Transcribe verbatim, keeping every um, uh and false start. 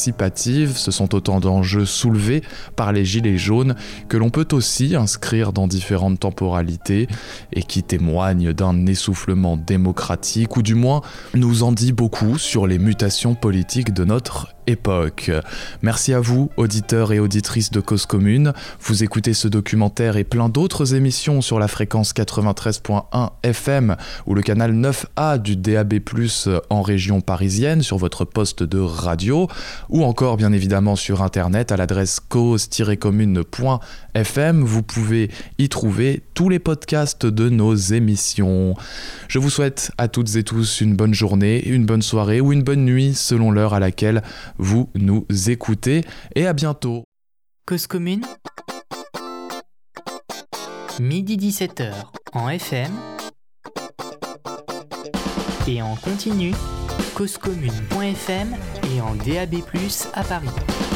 participative, ce sont autant d'enjeux soulevés par les Gilets jaunes que l'on peut aussi inscrire dans différentes temporalités et qui témoignent d'un essoufflement démocratique ou du moins nous en dit beaucoup sur les mutations politiques de notre époque. Merci à vous, auditeurs et auditrices de Cause Commune. Vous écoutez ce documentaire et plein d'autres émissions sur la fréquence quatre-vingt-treize virgule un F M ou le canal neuf A du D A B plus, en région parisienne sur votre poste de radio ou encore bien évidemment sur internet à l'adresse cause tiret commune point F M. Vous pouvez y trouver tous les podcasts de nos émissions. Je vous souhaite à toutes et tous une bonne journée, une bonne soirée ou une bonne nuit selon l'heure à laquelle vous nous écoutez et à bientôt. Cause commune, midi dix-sept heures en F M et en continu, cause commune point F M et en D A B plus, à Paris.